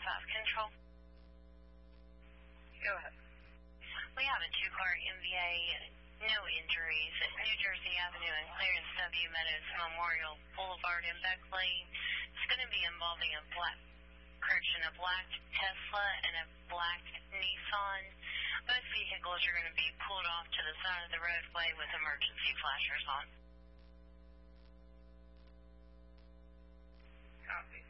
control. Go ahead. We have a two-car MVA, no injuries, at New Jersey Avenue and Clarence W. Meadows Memorial Boulevard in Beckley. It's going to be involving a black Tesla and a black Nissan. Both vehicles are going to be pulled off to the side of the roadway with emergency flashers on. Copy.